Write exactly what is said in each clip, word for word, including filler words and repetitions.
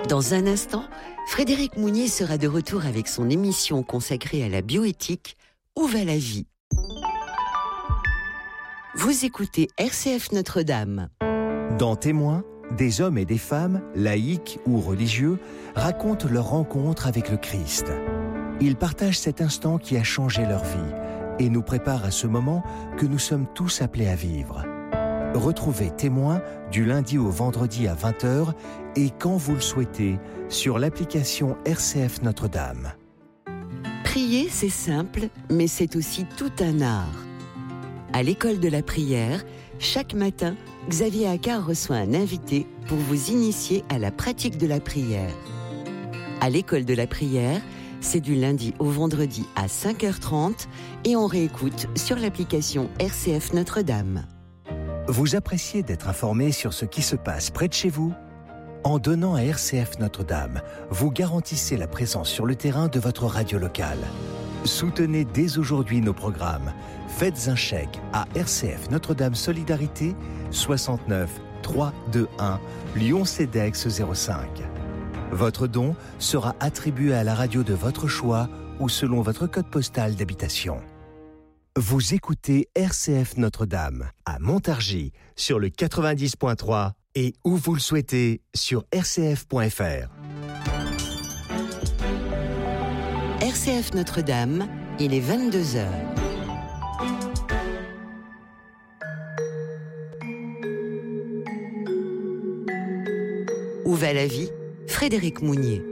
Dans un instant, Frédéric Mounier sera de retour avec son émission consacrée à la bioéthique « Où va la vie ?» Vous écoutez R C F Notre-Dame. Dans Témoins, des hommes et des femmes, laïcs ou religieux, racontent leur rencontre avec le Christ. Ils partagent cet instant qui a changé leur vie et nous préparent à ce moment que nous sommes tous appelés à vivre. Retrouvez Témoins du lundi au vendredi à vingt heures et quand vous le souhaitez sur l'application R C F Notre-Dame. Prier, c'est simple, mais c'est aussi tout un art. À l'école de la prière, chaque matin, Xavier Accard reçoit un invité pour vous initier à la pratique de la prière. À l'école de la prière, c'est du lundi au vendredi à cinq heures trente et on réécoute sur l'application R C F Notre-Dame. Vous appréciez d'être informé sur ce qui se passe près de chez vous ? En donnant à R C F Notre-Dame, vous garantissez la présence sur le terrain de votre radio locale. Soutenez dès aujourd'hui nos programmes. Faites un chèque à R C F Notre-Dame Solidarité soixante-neuf trois cent vingt-et-un Lyon Cedex zéro cinq. Votre don sera attribué à la radio de votre choix ou selon votre code postal d'habitation. Vous écoutez R C F Notre-Dame à Montargis sur le quatre-vingt-dix point trois et où vous le souhaitez sur r c f point f r. R C F Notre-Dame, il est vingt-deux heures. Où va la vie ? Frédéric Mounier.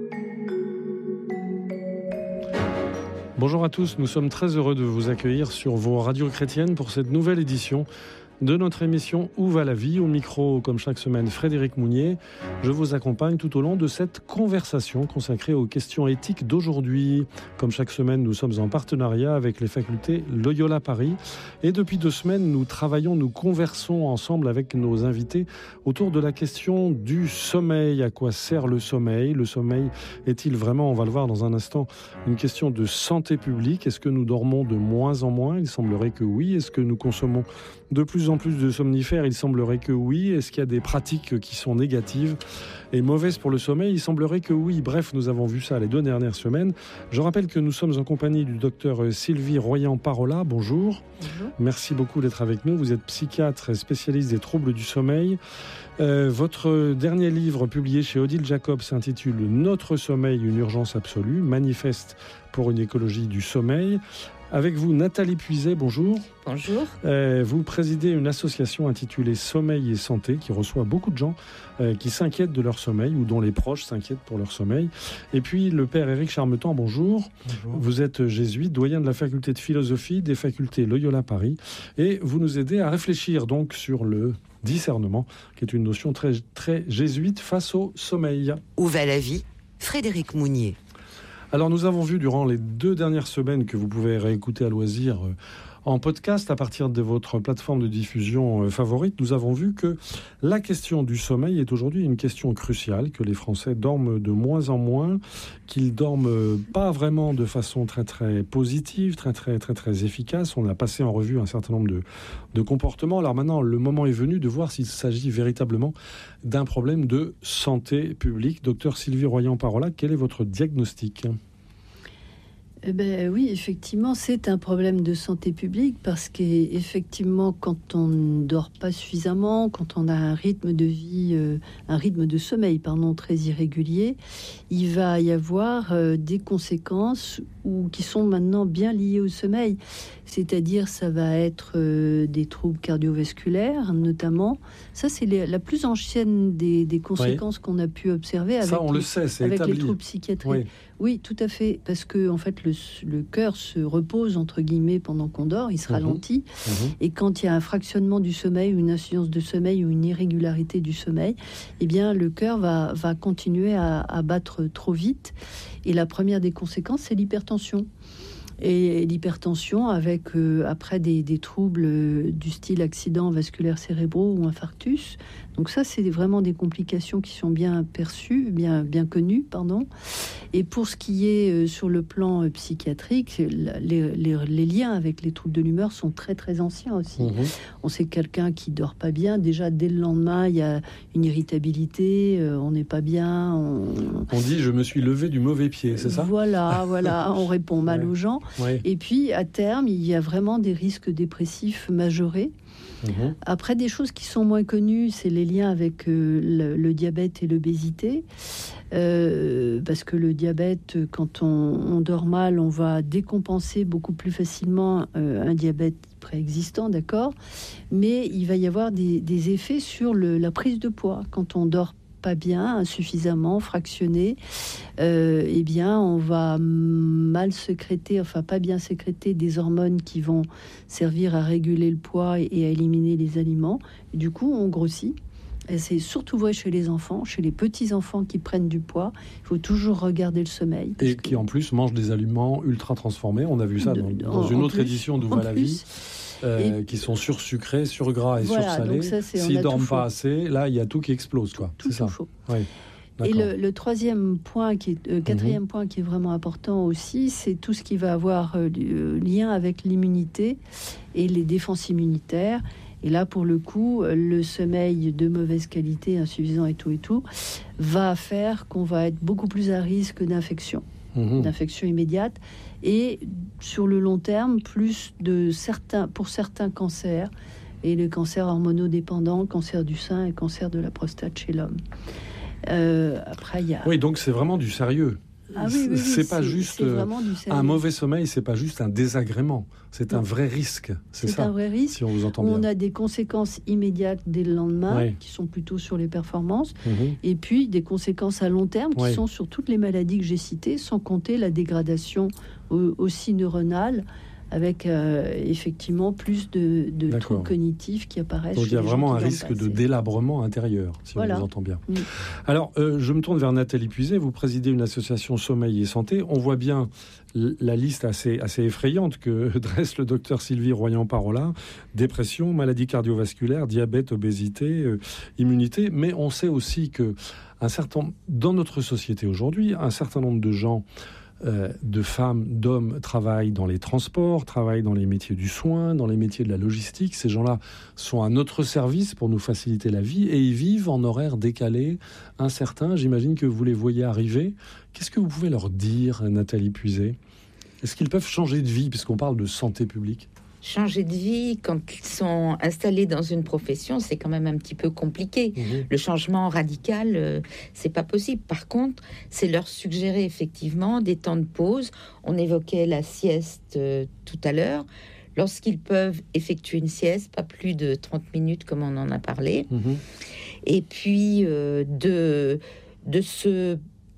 Bonjour à tous, nous sommes très heureux de vous accueillir sur vos radios chrétiennes pour cette nouvelle édition de notre émission Où va la vie ? Au micro, comme chaque semaine, Frédéric Mounier. Je vous accompagne tout au long de cette conversation consacrée aux questions éthiques d'aujourd'hui. Comme chaque semaine, nous sommes en partenariat avec les facultés Loyola Paris. Et depuis deux semaines, nous travaillons, nous conversons ensemble avec nos invités autour de la question du sommeil. À quoi sert le sommeil ? Le sommeil est-il vraiment, on va le voir dans un instant, une question de santé publique ? Est-ce que nous dormons de moins en moins ? Il semblerait que oui. Est-ce que nous consommons de plus en plus de somnifères ? Il semblerait que oui. Est-ce qu'il y a des pratiques qui sont négatives et mauvaises pour le sommeil ? Il semblerait que oui. Bref, nous avons vu ça les deux dernières semaines. Je rappelle que nous sommes en compagnie du docteur Sylvie Royan-Parola. Bonjour. Bonjour. Merci beaucoup d'être avec nous. Vous êtes psychiatre et spécialiste des troubles du sommeil. Euh, votre dernier livre publié chez Odile Jacob s'intitule « Notre sommeil, une urgence absolue », manifeste pour une écologie du sommeil. Avec vous, Nathalie Puiset, bonjour. Bonjour. Euh, vous présidez une association intitulée Sommeil et Santé qui reçoit beaucoup de gens euh, qui s'inquiètent de leur sommeil ou dont les proches s'inquiètent pour leur sommeil. Et puis le père Éric Charmetan, bonjour. Bonjour. Vous êtes jésuite, doyen de la faculté de philosophie des facultés Loyola Paris et vous nous aidez à réfléchir donc sur le discernement, qui est une notion très, très jésuite face au sommeil. Où va la vie ? Frédéric Mounier. Alors nous avons vu durant les deux dernières semaines que vous pouvez réécouter à loisir euh, en podcast à partir de votre plateforme de diffusion euh, favorite, nous avons vu que la question du sommeil est aujourd'hui une question cruciale, que les Français dorment de moins en moins, qu'ils dorment euh, pas vraiment de façon très très positive, très très très très efficace. On a passé en revue un certain nombre de, de comportements. Alors maintenant, le moment est venu de voir s'il s'agit véritablement d'un problème de santé publique. Docteur Sylvie Royan-Parola, quel est votre diagnostic ? Eh ben, oui, effectivement, c'est un problème de santé publique parce qu'effectivement, quand on ne dort pas suffisamment, quand on a un rythme de vie, euh, un rythme de sommeil, pardon, très irrégulier, il va y avoir euh, des conséquences ou qui sont maintenant bien liées au sommeil. C'est-à-dire, ça va être euh, des troubles cardiovasculaires, notamment. Ça, c'est les, la plus ancienne des, des conséquences oui. qu'on a pu observer avec, ça, on les, le sait, c'est avec établi. les troubles psychiatriques. Oui. Oui, tout à fait, parce que en fait, le, le cœur se repose entre guillemets pendant qu'on dort, il se mmh. ralentit, mmh. et quand il y a un fractionnement du sommeil, ou une insuffisance de sommeil, ou une irrégularité du sommeil, eh bien, le cœur va, va continuer à, à battre trop vite. Et la première des conséquences, c'est l'hypertension. Et l'hypertension avec euh, après des, des troubles euh, du style accident vasculaire cérébraux ou infarctus, Donc ça, c'est vraiment des complications qui sont bien perçues, bien, bien connues, pardon. Et pour ce qui est euh, sur le plan euh, psychiatrique, la, les, les, les liens avec les troubles de l'humeur sont très très anciens aussi. Mmh. On sait que quelqu'un qui dort pas bien, déjà dès le lendemain, il y a une irritabilité, euh, on n'est pas bien. On... on dit je me suis levé du mauvais pied, c'est ça ? Voilà, voilà, on répond mal ouais. aux gens. Ouais. Et puis à terme, il y a vraiment des risques dépressifs majorés. Mmh. Après, des choses qui sont moins connues, c'est les liens avec euh, le, le diabète et l'obésité. Euh, parce que le diabète, quand on, on dort mal, on va décompenser beaucoup plus facilement euh, un diabète préexistant, d'accord ? Mais il va y avoir des, des effets sur le, la prise de poids. Quand on dort pas bien, insuffisamment, fractionné, euh, eh bien, on va mal sécréter, enfin pas bien sécréter des hormones qui vont servir à réguler le poids et, et à éliminer les aliments. Et du coup, on grossit. Et c'est surtout vrai chez les enfants, chez les petits-enfants qui prennent du poids. Il faut toujours regarder le sommeil. Et qui, que... en plus, mangent des aliments ultra transformés. On a vu ça dans, de, dans en, une en autre plus, édition d'Où va la vie. Euh, et... qui sont sursucrés, surgras et voilà, sursalés. S'ils ne dorment pas assez, là, il y a tout qui explose, quoi. Tout, c'est tout ça. Faux. Oui. Et le, le troisième point, qui est, euh, quatrième mmh. point qui est vraiment important aussi, c'est tout ce qui va avoir euh, lien avec l'immunité et les défenses immunitaires. Et là, pour le coup, le sommeil de mauvaise qualité, insuffisant et tout et tout, va faire qu'on va être beaucoup plus à risque d'infection, mmh. d'infection immédiate. Et sur le long terme, plus de certains, pour certains cancers, et le cancer hormonodépendant, cancer du sein et cancer de la prostate chez l'homme. Euh, après, il y a... Oui, donc c'est vraiment du sérieux. Ah oui, oui, oui, c'est pas c'est, juste c'est un mauvais sommeil, c'est pas juste un désagrément, c'est non. un vrai risque. C'est, c'est ça, un vrai risque. Si on vous entend bien. On a des conséquences immédiates dès le lendemain, ouais. qui sont plutôt sur les performances, mmh. et puis des conséquences à long terme qui ouais. sont sur toutes les maladies que j'ai citées, sans compter la dégradation aussi neuronale, avec euh, effectivement plus de, de troubles cognitifs qui apparaissent. Donc il y a vraiment un risque de délabrement intérieur, si voilà. on vous entend bien. Mmh. Alors, euh, je me tourne vers Nathalie Puiset. Vous présidez une association Sommeil et Santé. On voit bien la liste assez, assez effrayante que dresse le docteur Sylvie Royan-Parola. Dépression, maladies cardiovasculaires, diabète, obésité, euh, immunité. Mais on sait aussi que un certain, dans notre société aujourd'hui, un certain nombre de gens... Euh, de femmes, d'hommes travaillent dans les transports, travaillent dans les métiers du soin, dans les métiers de la logistique. Ces gens-là sont à notre service pour nous faciliter la vie et ils vivent en horaire décalé, incertain. J'imagine que vous les voyez arriver. Qu'est-ce que vous pouvez leur dire, Nathalie Puiset ? Est-ce qu'ils peuvent changer de vie, puisqu'on parle de santé publique ? Changer de vie, quand ils sont installés dans une profession, c'est quand même un petit peu compliqué. Mmh. Le changement radical, euh, c'est pas possible. Par contre, c'est leur suggérer effectivement des temps de pause. On évoquait la sieste euh, tout à l'heure. Lorsqu'ils peuvent effectuer une sieste, pas plus de trente minutes comme on en a parlé. Mmh. Et puis euh, de, de se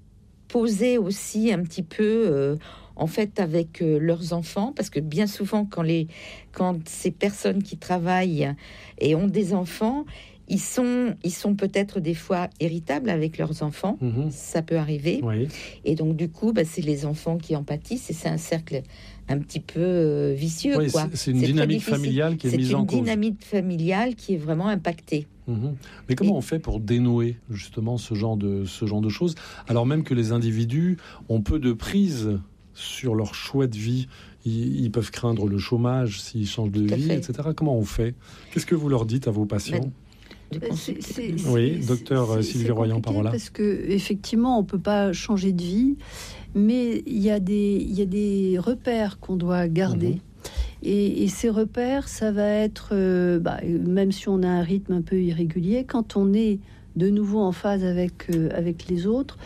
poser aussi un petit peu... Euh, en fait, avec euh, leurs enfants, parce que bien souvent, quand, les, quand ces personnes qui travaillent et ont des enfants, ils sont, ils sont peut-être des fois irritables avec leurs enfants, mmh. ça peut arriver. Oui. Et donc, du coup, bah, c'est les enfants qui en pâtissent, et c'est un cercle un petit peu euh, vicieux. Oui, quoi. C'est, c'est une c'est dynamique familiale qui est c'est mise en cause. C'est une dynamique familiale qui est vraiment impactée. Mmh. Mais comment et... on fait pour dénouer justement ce genre de, ce genre de choses, alors même que les individus ont peu de prise sur leur choix de vie, ils, ils peuvent craindre le chômage s'ils changent de vie, et cetera. Comment on fait ? Qu'est-ce que vous leur dites à vos patients ? C'est, c'est, c'est, oui, docteur Sylvie Royan-Parola. Parce que effectivement, on peut pas changer de vie, mais il y a des, il y a des repères qu'on doit garder. Mmh. Et, et ces repères, ça va être, euh, bah, même si on a un rythme un peu irrégulier, quand on est de nouveau en phase avec euh, avec les autres.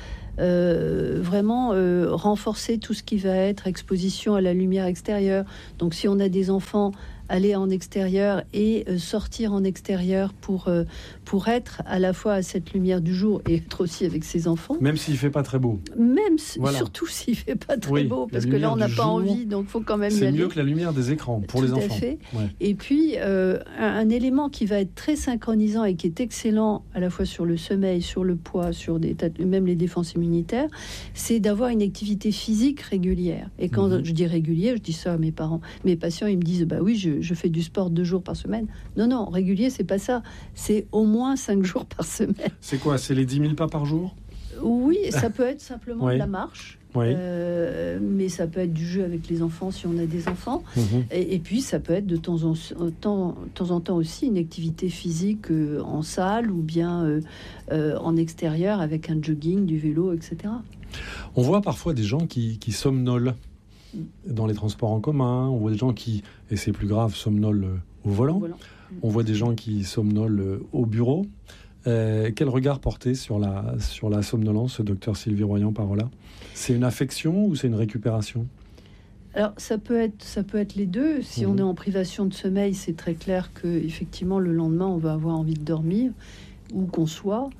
Euh, vraiment euh, renforcer tout ce qui va être exposition à la lumière extérieure. Donc si on a des enfants, aller en extérieur et euh, sortir en extérieur pour, euh, pour être à la fois à cette lumière du jour et être aussi avec ses enfants. Même s'il ne fait pas très beau. Même, voilà. Surtout s'il ne fait pas très oui, beau, parce que là on n'a pas envie, donc il faut quand même y aller. C'est mieux que la lumière des écrans pour Tout les enfants. Tout à fait. Ouais. Et puis euh, un, un élément qui va être très synchronisant et qui est excellent à la fois sur le sommeil, sur le poids, sur des, même les défenses immunitaires, c'est d'avoir une activité physique régulière. Et quand mmh. je dis régulière, je dis ça à mes parents, mes patients, ils me disent bah oui, je je, je fais du sport deux jours par semaine. Non, non, régulier, c'est pas ça. C'est au moins cinq jours par semaine. C'est quoi? C'est les dix mille pas par jour? Oui, ça peut être simplement oui. de la marche. Oui. Euh, mais ça peut être du jeu avec les enfants si on a des enfants. Mmh. Et, et puis, ça peut être de temps en temps, de temps, en temps aussi une activité physique euh, en salle ou bien euh, euh, en extérieur avec un jogging, du vélo, et cetera. On voit parfois des gens qui, qui somnolent dans les transports en commun. On voit des gens qui, et c'est plus grave, somnolent au volant. Au volant. Mmh. On voit des gens qui somnolent au bureau. Euh, quel regard porter sur la, sur la somnolence, docteur Sylvie Royan-Parola? C'est une affection ou c'est une récupération? Alors, ça peut être, ça peut être les deux. Si mmh. on est en privation de sommeil, c'est très clair qu'effectivement, le lendemain, on va avoir envie de dormir, où qu'on soit.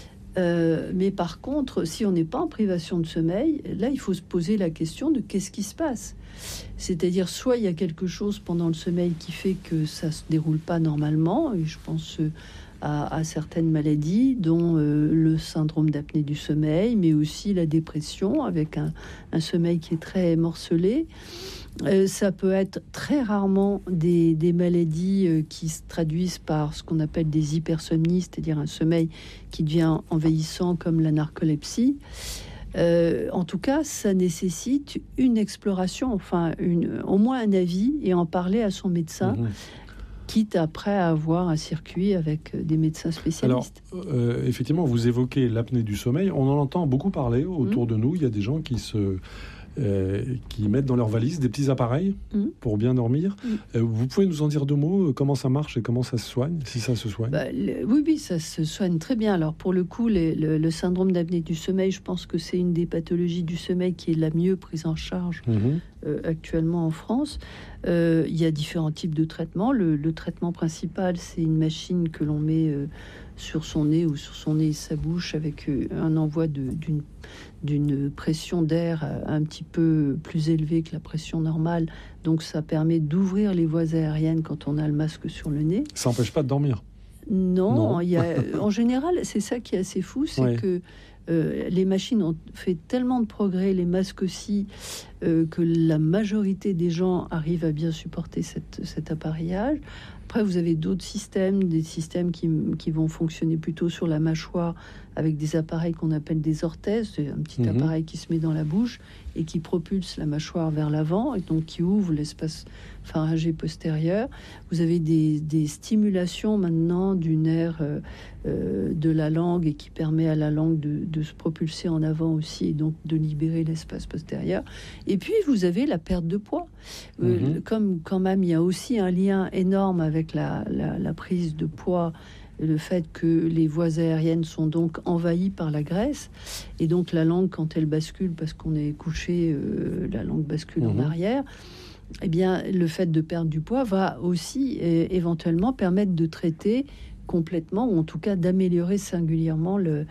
Euh, mais par contre, si on n'est pas en privation de sommeil, là, il faut se poser la question de qu'est-ce qui se passe. C'est-à-dire, soit il y a quelque chose pendant le sommeil qui fait que ça ne se déroule pas normalement, et je pense... Euh, À, à certaines maladies, dont euh, le syndrome d'apnée du sommeil, mais aussi la dépression, avec un, un sommeil qui est très morcelé. Euh, ça peut être très rarement des, des maladies euh, qui se traduisent par ce qu'on appelle des hypersomnies, c'est-à-dire un sommeil qui devient envahissant comme la narcolepsie. Euh, en tout cas, ça nécessite une exploration, enfin une, au moins un avis, et en parler à son médecin. Mmh. Quitte après à avoir un circuit avec des médecins spécialistes. Alors, euh, effectivement, vous évoquez l'apnée du sommeil. On en entend beaucoup parler autour mmh. de nous. Il y a des gens qui se... Euh, qui mettent dans leur valise des petits appareils mmh. pour bien dormir. Mmh. Euh, vous pouvez nous en dire deux mots, comment ça marche et comment ça se soigne, si ça se soigne? Bah, le, oui, oui, ça se soigne très bien. Alors pour le coup, les, le, le syndrome d'apnée du sommeil, je pense que c'est une des pathologies du sommeil qui est la mieux prise en charge mmh. euh, actuellement en France. Euh, il y a différents types de traitements. Le, le traitement principal, c'est une machine que l'on met euh, sur son nez ou sur son nez et sa bouche avec euh, un envoi de, d'une d'une pression d'air un petit peu plus élevée que la pression normale. Donc ça permet d'ouvrir les voies aériennes quand on a le masque sur le nez. Ça n'empêche pas de dormir? Non, non. Il y a, en général, c'est ça qui est assez fou, c'est oui. que euh, les machines ont fait tellement de progrès, les masques aussi, euh, que la majorité des gens arrivent à bien supporter cette, cet appareillage. Après, vous avez d'autres systèmes, des systèmes qui, qui vont fonctionner plutôt sur la mâchoire avec des appareils qu'on appelle des orthèses. C'est un petit mmh. appareil qui se met dans la bouche et qui propulse la mâchoire vers l'avant et donc qui ouvre l'espace pharyngé postérieur. Vous avez des, des stimulations maintenant du nerf euh, euh, de la langue et qui permet à la langue de, de se propulser en avant aussi et donc de libérer l'espace postérieur. Et puis, vous avez la perte de poids. Mmh. Euh, comme quand même, il y a aussi un lien énorme avec la, la, la prise de poids, le fait que les voies aériennes sont donc envahies par la graisse et donc la langue, quand elle bascule, parce qu'on est couché, euh, la langue bascule mmh. en arrière, eh bien, le fait de perdre du poids va aussi euh, éventuellement permettre de traiter complètement, ou en tout cas d'améliorer singulièrement le,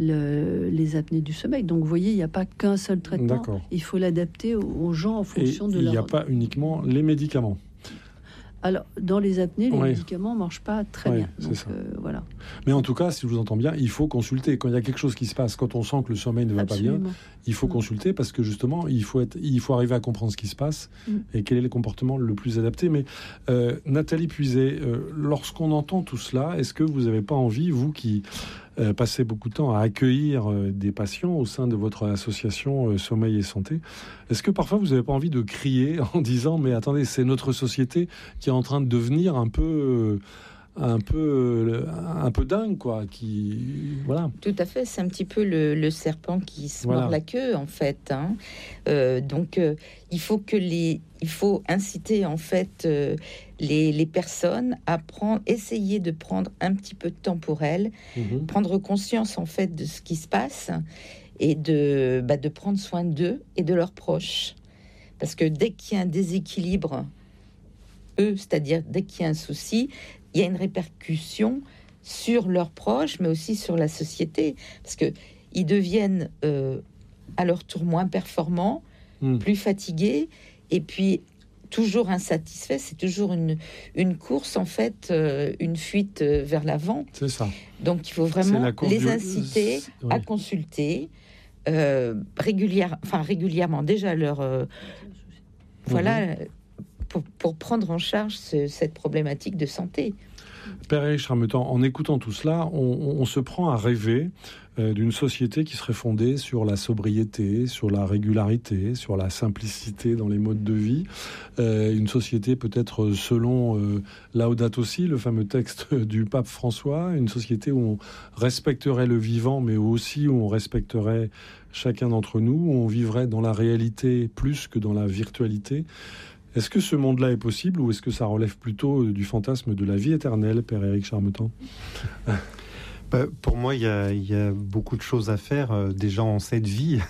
le, les apnées du sommeil. Donc, vous voyez, il n'y a pas qu'un seul traitement. D'accord. Il faut l'adapter aux, aux gens en fonction et de leur... leur... Il n'y a pas uniquement les médicaments. Alors, dans les apnées, les oui. médicaments ne marchent pas très oui, bien. Donc, c'est ça. Euh, voilà. Mais en tout cas, si je vous entends bien, il faut consulter. Quand il y a quelque chose qui se passe, quand on sent que le sommeil ne va Absolument. pas bien, il faut mmh. consulter parce que justement, il faut, être, il faut arriver à comprendre ce qui se passe mmh. et quel est le comportement le plus adapté. Mais euh, Nathalie Puiset, euh, lorsqu'on entend tout cela, est-ce que vous n'avez pas envie, vous qui euh, passez beaucoup de temps à accueillir euh, des patients au sein de votre association euh, Sommeil et Santé, est-ce que parfois vous n'avez pas envie de crier en disant « Mais attendez, c'est notre société qui est en train de devenir un peu... Euh, un peu un peu dingue, quoi, qui voilà. Tout à fait, c'est un petit peu le, le serpent qui se voilà. mord la queue en fait. Hein. Euh, donc euh, il faut que les, il faut inciter en fait euh, les, les personnes à prendre, essayer de prendre un petit peu de temps pour elles, mmh. prendre conscience en fait de ce qui se passe et de bah, de prendre soin d'eux et de leurs proches, parce que dès qu'il y a un déséquilibre, eux, c'est-à-dire dès qu'il y a un souci, il y a une répercussion sur leurs proches, mais aussi sur la société, parce que ils deviennent euh, à leur tour moins performants, mmh. plus fatigués, et puis toujours insatisfaits. C'est toujours une, une course, en fait, euh, une fuite vers l'avant. C'est ça. Donc, il faut vraiment les du... inciter oui. à consulter euh, régulière, enfin, régulièrement, déjà leur... Euh, mmh. Voilà... pour, pour prendre en charge ce, cette problématique de santé. Père Éric Charmetan, en écoutant tout cela, on, on, on se prend à rêver euh, d'une société qui serait fondée sur la sobriété, sur la régularité, sur la simplicité dans les modes de vie. Euh, une société peut-être selon euh, Laudato Si, le fameux texte du pape François, une société où on respecterait le vivant, mais aussi où on respecterait chacun d'entre nous, où on vivrait dans la réalité plus que dans la virtualité. Est-ce que ce monde-là est possible ou est-ce que ça relève plutôt du fantasme de la vie éternelle, Père Éric Charmetan ? Bah, pour moi, il y, y a beaucoup de choses à faire euh, déjà en cette vie.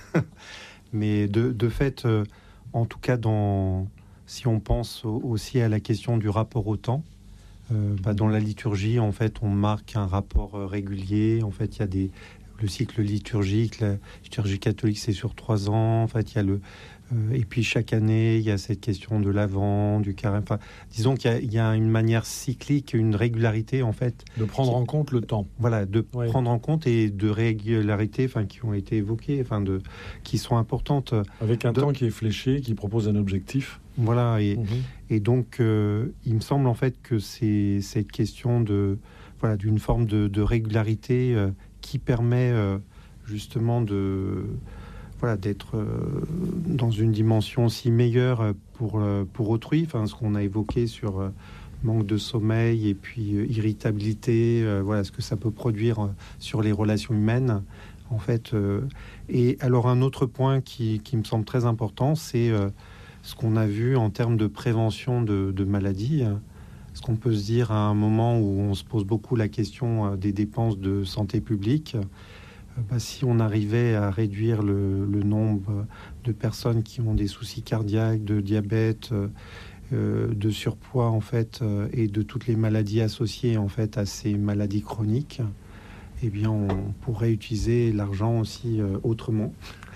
Mais de, de fait, euh, en tout cas, dans, si on pense aussi à la question du rapport au temps, euh, bah, dans la liturgie, en fait, on marque un rapport euh, régulier. En fait, il y a des... le cycle liturgique, la liturgie catholique, c'est sur trois ans. En fait, il y a le... Euh, et puis chaque année, il y a cette question de l'Avent, du carême. Enfin, disons qu'il y a, il y a une manière cyclique, une régularité en fait. De prendre qui, en compte le temps. Voilà, de oui. prendre en compte et de régularités, enfin, qui ont été évoquées, enfin, de, qui sont importantes. Avec un de... temps qui est fléché, qui propose un objectif. Voilà, et, mmh. et donc, euh, il me semble en fait que c'est cette question de, voilà, d'une forme de, de régularité euh, qui permet euh, justement de... Voilà, d'être euh, dans une dimension aussi meilleure pour, euh, pour autrui, enfin, ce qu'on a évoqué sur euh, manque de sommeil et puis euh, irritabilité, euh, voilà, ce que ça peut produire euh, sur les relations humaines, en fait. Euh, et alors, un autre point qui, qui me semble très important, c'est euh, ce qu'on a vu en termes de prévention de, de maladies. Ce qu'on peut se dire à un moment où on se pose beaucoup la question euh, des dépenses de santé publique. Bah, si on arrivait à réduire le, le nombre de personnes qui ont des soucis cardiaques, de diabète, euh, de surpoids en fait, euh, et de toutes les maladies associées en fait à ces maladies chroniques, eh bien on pourrait utiliser l'argent aussi euh, autrement.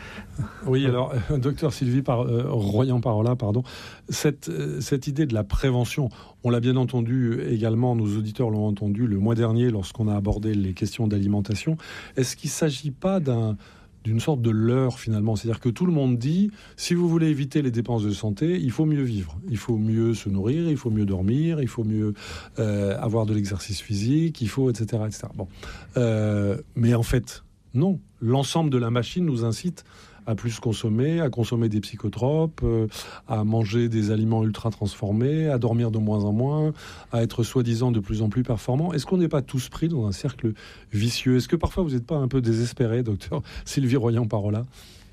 Oui, alors, euh, docteur Sylvie par, euh, Royan-Parola, pardon, cette, euh, cette idée de la prévention, on l'a bien entendu également, nos auditeurs l'ont entendu le mois dernier lorsqu'on a abordé les questions d'alimentation. Est-ce qu'il ne s'agit pas d'un, d'une sorte de leurre finalement ? C'est-à-dire que tout le monde dit, si vous voulez éviter les dépenses de santé, il faut mieux vivre, il faut mieux se nourrir, il faut mieux dormir, il faut mieux euh, avoir de l'exercice physique, il faut, et cetera, et cetera. Bon. Euh, mais en fait, non. L'ensemble de la machine nous incite à plus consommer, à consommer des psychotropes, euh, à manger des aliments ultra transformés, à dormir de moins en moins, à être soi-disant de plus en plus performant. Est-ce qu'on n'est pas tous pris dans un cercle vicieux ? Est-ce que parfois vous n'êtes pas un peu désespéré, docteur Sylvie Royan-Parola ?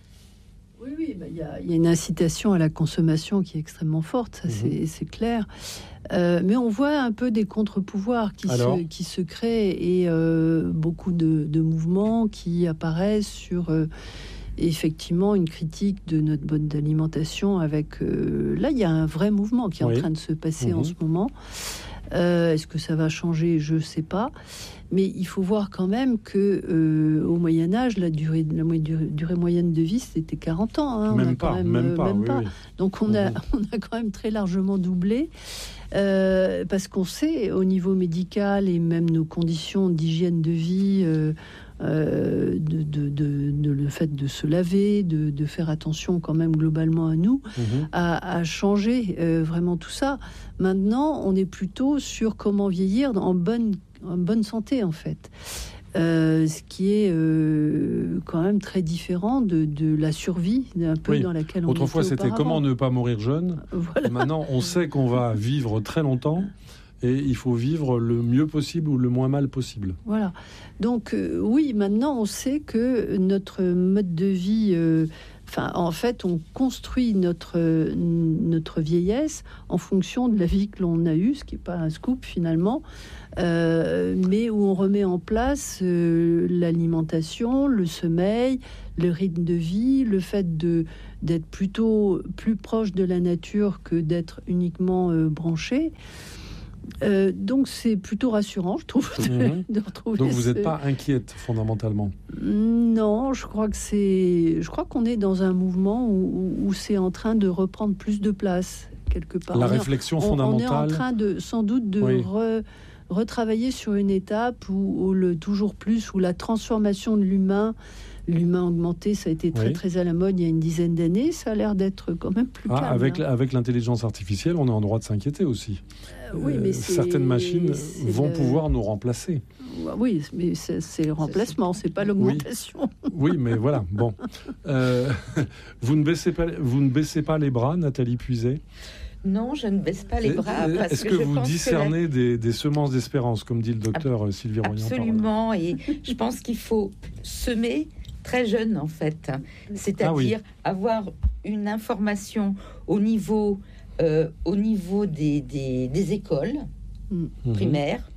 Oui, oui, bah, y a, y a une incitation à la consommation qui est extrêmement forte, ça mmh. c'est, c'est clair. Euh, mais on voit un peu des contre-pouvoirs qui, se, qui se créent et euh, beaucoup de, de mouvements qui apparaissent sur... Euh, effectivement une critique de notre mode d'alimentation avec... Euh, là, il y a un vrai mouvement qui est oui. en train de se passer mmh. en ce moment. Euh, est-ce que ça va changer ? Je ne sais pas. Mais il faut voir quand même que euh, au Moyen-Âge, la durée, la durée, durée moyenne de vie, c'était quarante ans. Hein. Même, on a pas, quand même, même pas, même oui, pas. Oui. Donc, on, mmh. a, on a quand même très largement doublé. Euh, parce qu'on sait, au niveau médical et même nos conditions d'hygiène de vie... Euh, Euh, de, de, de, de le fait de se laver, de, de faire attention quand même globalement à nous, mmh. à, à changer euh, vraiment tout ça. Maintenant, on est plutôt sur comment vieillir en bonne, en bonne santé en fait. Euh, ce qui est euh, quand même très différent de, de la survie un peu oui. dans laquelle on Autrefois, était c'était comment ne pas mourir jeune. Voilà. Maintenant, on sait qu'on va vivre très longtemps. Et il faut vivre le mieux possible ou le moins mal possible. Voilà. Donc, euh, oui, maintenant, on sait que notre mode de vie... Euh, Enfin, en fait, on construit notre, notre vieillesse en fonction de la vie que l'on a eue, ce qui n'est pas un scoop finalement, euh, mais où on remet en place euh, l'alimentation, le sommeil, le rythme de vie, le fait de, d'être plutôt plus proche de la nature que d'être uniquement euh, branché. Euh, donc c'est plutôt rassurant, je trouve, de, mmh. de retrouver. Donc vous n'êtes ce... pas inquiète fondamentalement ? Non, je crois que c'est, je crois qu'on est dans un mouvement où, où c'est en train de reprendre plus de place quelque part. La on réflexion est, fondamentale. On est en train de, sans doute, de oui. re, retravailler sur une étape où, où le toujours plus, où la transformation de l'humain, l'humain augmenté, ça a été très oui. très à la mode il y a une dizaine d'années. Ça a l'air d'être quand même plus ah, calme. Avec, hein. avec l'intelligence artificielle, on est en droit de s'inquiéter aussi. Euh, oui, mais euh, certaines machines vont le... pouvoir nous remplacer. Oui, mais c'est, c'est le remplacement, c'est pas l'augmentation. Oui, oui mais voilà. Bon, euh, vous ne baissez pas, vous ne baissez pas les bras, Nathalie Puiset. Non, je ne baisse pas les bras. Parce Est-ce que, que je vous pense discernez que la... des, des semences d'espérance, comme dit le docteur Ab- Sylvie Royan? Absolument, et je pense qu'il faut semer très jeune, en fait. C'est-à-dire ah oui. avoir une information au niveau, euh, au niveau des, des, des écoles mmh. primaires,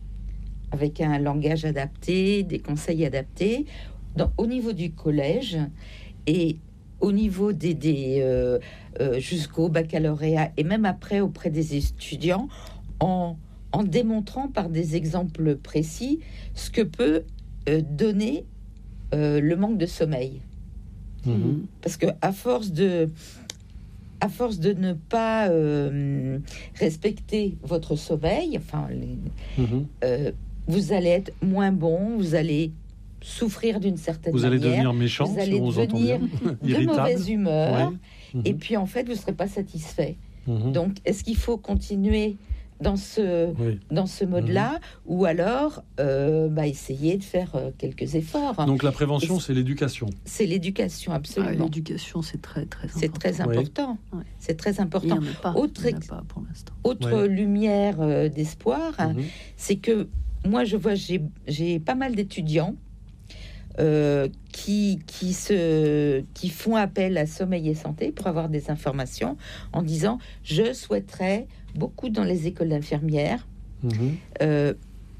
avec un langage adapté, des conseils adaptés, dans, au niveau du collège et au niveau des, des euh, euh, jusqu'au baccalauréat et même après auprès des étudiants, en, en démontrant par des exemples précis ce que peut euh, donner euh, le manque de sommeil. Mmh. Parce que à force de à force de ne pas euh, respecter votre sommeil, enfin, les, mmh. euh, vous allez être moins bon, vous allez souffrir d'une certaine vous manière. Vous allez devenir méchant, vous allez si devenir de mauvaise humeur, ouais. mmh. et puis en fait, vous ne serez pas satisfait. Mmh. Donc, est-ce qu'il faut continuer dans ce, oui. dans ce mode-là, mmh. ou alors euh, bah, essayer de faire euh, quelques efforts. Donc la prévention, c'est l'éducation. C'est l'éducation, absolument. Ah, l'éducation, c'est très, très important. C'est très important. Oui. C'est très important. Il n'y en a pas, autre, il n'y en a pas pour l'instant. Autre ouais. lumière euh, d'espoir, mmh. hein, c'est que moi, je vois, j'ai, j'ai pas mal d'étudiants Euh, qui, qui, se, qui font appel à Sommeil et Santé pour avoir des informations en disant « Je souhaiterais, beaucoup dans les écoles d'infirmières mmh. euh,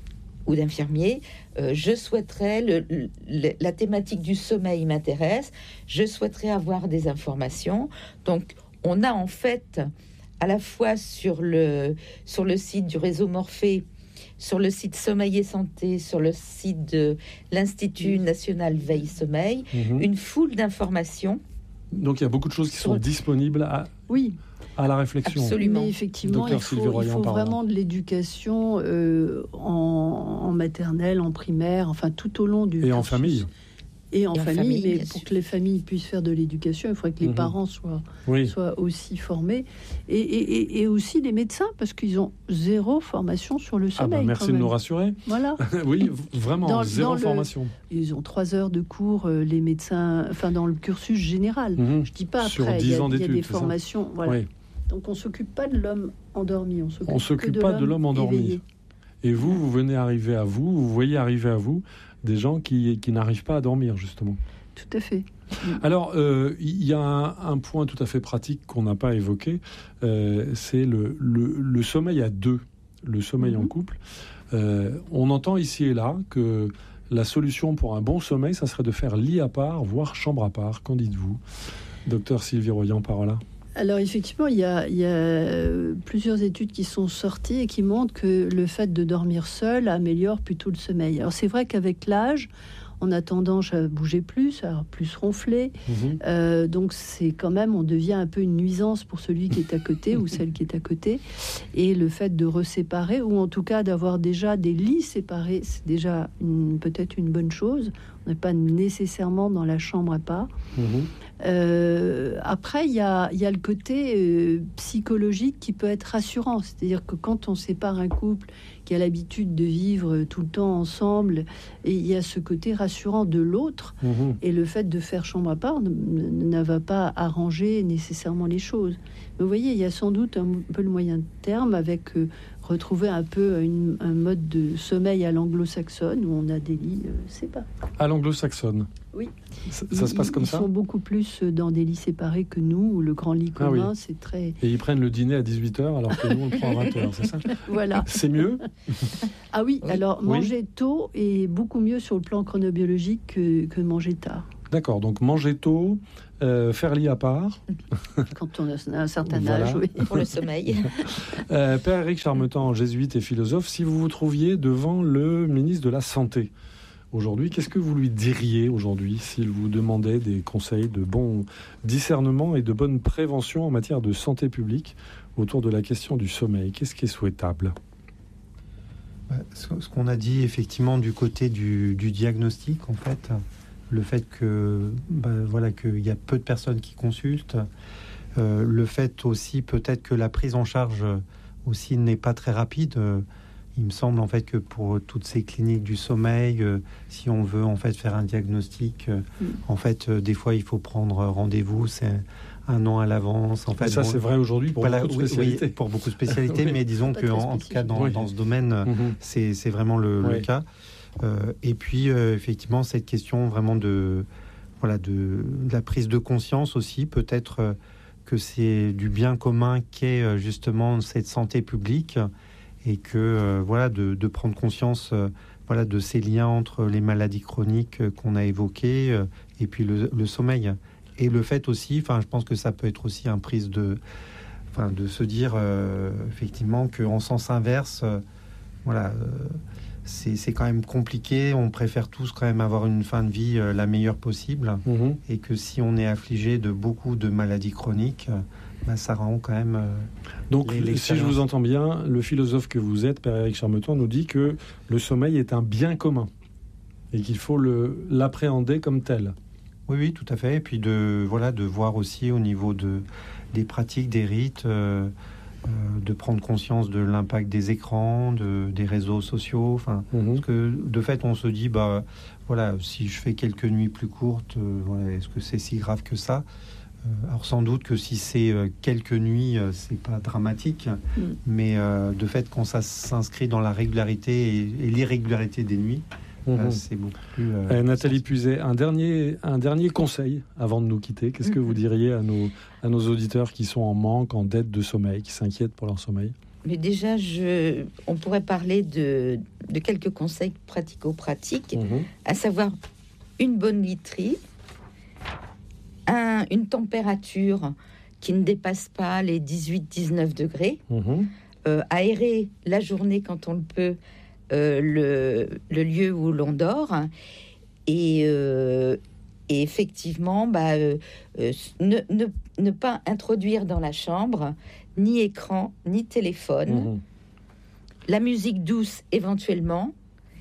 ou d'infirmiers, euh, je souhaiterais, le, le, la thématique du sommeil m'intéresse, je souhaiterais avoir des informations. » Donc, on a en fait, à la fois sur le, sur le site du réseau Morphée, sur le site Sommeil et Santé, sur le site de l'Institut national Veille Sommeil, mmh. une foule d'informations. Donc il y a beaucoup de choses qui sont disponibles à, oui. à la réflexion. Absolument. Mais effectivement, il faut, il faut vraiment de l'éducation euh, en, en maternelle, en primaire, enfin tout au long du Et cursus. en famille. Et en et famille, famille mais pour sûr. que les familles puissent faire de l'éducation, il faudrait que les mmh. parents soient, oui. soient aussi formés. Et, et, et aussi les médecins, parce qu'ils ont zéro formation sur le sommeil. Ah bah merci de nous rassurer. Voilà. Oui, vraiment, dans, zéro dans formation. Le, ils ont trois heures de cours, euh, les médecins, enfin dans le cursus général. Mmh. Je ne dis pas sur après, il y a, il y a des c'est formations. Voilà. Oui. Donc on ne s'occupe pas de l'homme endormi, on s'occupe, on s'occupe de pas l'homme de l'homme endormi. Éveillé. Et vous, vous venez arriver à vous, vous voyez arriver à vous des gens qui, qui n'arrivent pas à dormir, justement. Tout à fait. Alors, euh, il y a un, un point tout à fait pratique qu'on n'a pas évoqué, euh, c'est le, le, le sommeil à deux, le sommeil mm-hmm. en couple. Euh, on entend ici et là que la solution pour un bon sommeil, ça serait de faire lit à part, voire chambre à part. Qu'en dites-vous, docteur Sylvie Royan, Parola? Alors effectivement, il y, a, il y a plusieurs études qui sont sorties et qui montrent que le fait de dormir seul améliore plutôt le sommeil. Alors c'est vrai qu'avec l'âge, on a tendance à bouger plus, à plus ronfler. Mmh. Euh, donc, c'est quand même, on devient un peu une nuisance pour celui qui est à côté ou celle qui est à côté. Et le fait de reséparer, ou en tout cas d'avoir déjà des lits séparés, c'est déjà une, peut-être une bonne chose. On n'est pas nécessairement dans la chambre à part. Mmh. Euh, après, il y a, y a le côté euh, psychologique qui peut être rassurant. C'est-à-dire que quand on sépare un couple qui a l'habitude de vivre tout le temps ensemble, et il y a ce côté rassurant de l'autre, mmh. et le fait de faire chambre à part ne, ne va pas arranger nécessairement les choses. Mais vous voyez, il y a sans doute un peu le moyen terme avec euh, retrouver un peu une, un mode de sommeil à l'anglo-saxonne où on a des lits euh, séparés. À l'anglo-saxonne. Oui. Ça, ça se passe comme ils ça? Ils sont beaucoup plus dans des lits séparés que nous, où le grand lit commun, ah oui. c'est très... Et ils prennent le dîner à dix-huit heures alors que nous, on le prend à vingt heures, c'est ça? Voilà. C'est mieux? Ah oui, oui. alors oui. manger tôt est beaucoup mieux sur le plan chronobiologique que, que manger tard. D'accord, donc manger tôt, euh, faire lit à part. Quand on a un certain voilà. âge, oui. Pour le sommeil. euh, Père Éric Charmetan, jésuite et philosophe, si vous vous trouviez devant le ministre de la Santé aujourd'hui, qu'est-ce que vous lui diriez aujourd'hui s'il vous demandait des conseils de bon discernement et de bonne prévention en matière de santé publique autour de la question du sommeil? Qu'est-ce qui est souhaitable? Ce qu'on a dit effectivement du côté du, du diagnostic, en fait, le fait que bah, voilà qu'il y a peu de personnes qui consultent, euh, le fait aussi peut-être que la prise en charge aussi n'est pas très rapide. Euh, il me semble en fait que pour toutes ces cliniques du sommeil, euh, si on veut en fait faire un diagnostic, euh, mm. en fait euh, des fois il faut prendre rendez-vous, c'est un an à l'avance. En fait, et ça, bon, c'est vrai aujourd'hui pour, voilà, beaucoup de spécialités. Oui, pour beaucoup de spécialités, oui. Mais disons que en, en tout cas dans, oui. dans ce domaine, mm-hmm. c'est, c'est vraiment le, oui. le cas. Euh, et puis euh, effectivement, cette question vraiment de voilà de, de la prise de conscience aussi, peut-être euh, que c'est du bien commun qu'est euh, justement cette santé publique, et que euh, voilà de, de prendre conscience euh, voilà de ces liens entre les maladies chroniques euh, qu'on a évoquées euh, et puis le, le sommeil. Et le fait aussi, enfin, je pense que ça peut être aussi un prise de, enfin, de se dire euh, effectivement qu'en sens inverse, euh, voilà, euh, c'est, c'est quand même compliqué. On préfère tous quand même avoir une fin de vie euh, la meilleure possible, mmh. et que si on est affligé de beaucoup de maladies chroniques, euh, bah, ça rend quand même. Euh, Donc, les, si je vous entends bien, le philosophe que vous êtes, Père Éric Charmeton, nous dit que le sommeil est un bien commun et qu'il faut le, l'appréhender comme tel. Oui, oui, tout à fait. Et puis de voilà de voir aussi au niveau de des pratiques, des rites, euh, euh, de prendre conscience de l'impact des écrans, de, des réseaux sociaux. Enfin, mmh. parce que de fait, on se dit bah voilà, si je fais quelques nuits plus courtes, euh, voilà, est-ce que c'est si grave que ça? euh, Alors sans doute que si c'est euh, quelques nuits, euh, c'est pas dramatique, mmh. mais euh, de fait, quand ça s'inscrit dans la régularité et, et l'irrégularité des nuits. Mmh. C'est beaucoup plus, euh, euh, Nathalie Puzet, un dernier, un dernier conseil avant de nous quitter. Qu'est-ce mmh. que vous diriez à nos, à nos auditeurs qui sont en manque, en dette de sommeil, qui s'inquiètent pour leur sommeil? Mais déjà, je, on pourrait parler de, de quelques conseils pratico-pratiques, mmh. à savoir une bonne literie, un, une température qui ne dépasse pas les dix-huit dix-neuf degrés, mmh. euh, aérer la journée quand on le peut, Euh, le, le lieu où l'on dort, et, euh, et effectivement bah, euh, euh, ne, ne, ne pas introduire dans la chambre ni écran ni téléphone, mmh. la musique douce éventuellement,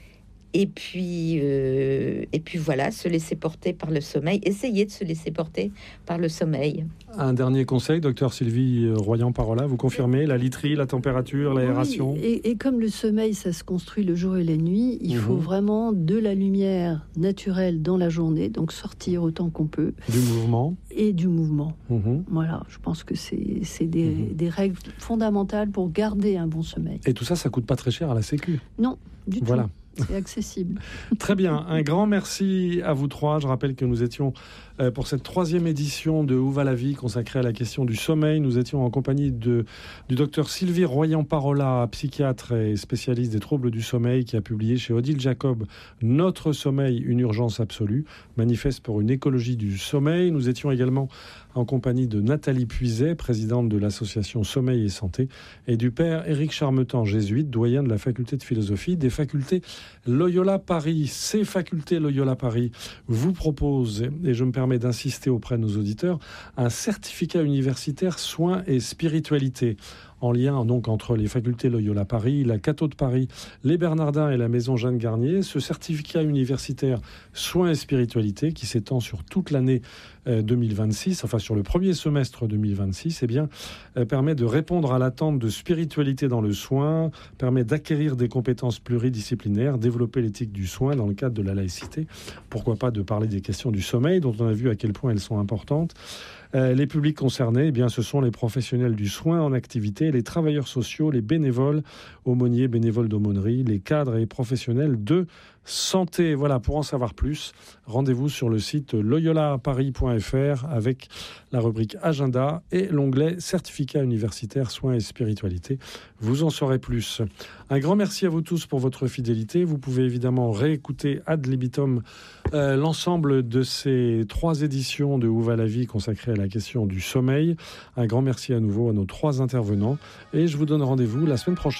et puis euh, et puis voilà, se laisser porter par le sommeil, essayer de se laisser porter par le sommeil. Un dernier conseil, docteur Sylvie Royan-Parola, vous confirmez la literie, la température, l'aération? Oui, et, et comme le sommeil, ça se construit le jour et la nuit, il mmh. faut vraiment de la lumière naturelle dans la journée, donc sortir autant qu'on peut. Du mouvement. Et du mouvement. Mmh. Voilà, je pense que c'est, c'est des, mmh. des règles fondamentales pour garder un bon sommeil. Et tout ça, ça coûte pas très cher à la Sécu? Non, du tout. Voilà. C'est accessible. Très bien, un grand merci à vous trois. Je rappelle que nous étions euh, pour cette troisième édition de Où va la vie consacrée à la question du sommeil. Nous étions en compagnie de, du docteur Sylvie Royan-Parola, psychiatre et spécialiste des troubles du sommeil, qui a publié chez Odile Jacob Notre sommeil, une urgence absolue, manifeste pour une écologie du sommeil. Nous étions également en compagnie de Nathalie Puzet, présidente de l'association Sommeil et Santé, et du père Éric Charmeton, jésuite, doyen de la faculté de philosophie des facultés Loyola Paris. Ces facultés Loyola Paris vous proposent, et je me permets d'insister auprès de nos auditeurs, un certificat universitaire soins et spiritualité, en lien donc entre les facultés Loyola Paris, la Cato de Paris, les Bernardins et la Maison Jeanne Garnier. Ce certificat universitaire soins et spiritualité, qui s'étend sur toute l'année euh, deux mille vingt-six, enfin sur le premier semestre deux mille vingt-six, eh bien, euh, permet de répondre à l'attente de spiritualité dans le soin, permet d'acquérir des compétences pluridisciplinaires, développer l'éthique du soin dans le cadre de la laïcité. Pourquoi pas de parler des questions du sommeil, dont on a vu à quel point elles sont importantes. Euh, les publics concernés, eh bien, ce sont les professionnels du soin en activité, les travailleurs sociaux, les bénévoles, aumôniers, bénévoles d'aumônerie, les cadres et professionnels de santé. Voilà, pour en savoir plus, rendez-vous sur le site loyola paris point f r avec la rubrique Agenda et l'onglet Certificat universitaire soins et spiritualité. Vous en saurez plus. Un grand merci à vous tous pour votre fidélité. Vous pouvez évidemment réécouter ad libitum euh, l'ensemble de ces trois éditions de Où va la vie consacrées à la question du sommeil. Un grand merci à nouveau à nos trois intervenants et je vous donne rendez-vous la semaine prochaine.